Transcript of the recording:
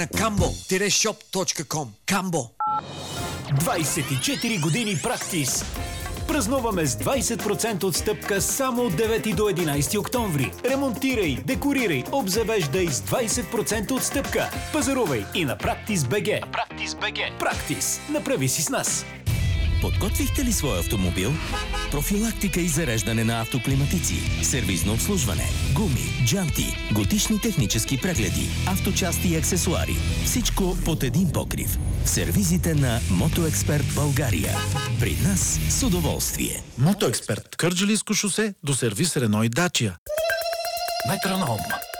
на cambo-shop.com. Камбо. 24 години Практис. Празнуваме с 20% отстъпка само от 9 до 11 октомври. Ремонтирай, декорирай, обзавеждай с 20% отстъпка. Пазарувай и на Practice.bg. Practice. Направи си с нас. Подготвихте ли своя автомобил? Профилактика и зареждане на автоклиматици, сервизно обслужване, гуми, джанти, годишни технически прегледи, авточасти и аксесуари. Всичко под един покрив. В сервизите на Мотоексперт България. При нас с удоволствие. Мотоексперт. Кърджалийско шосе до сервис Рено и Дачия. Метроном.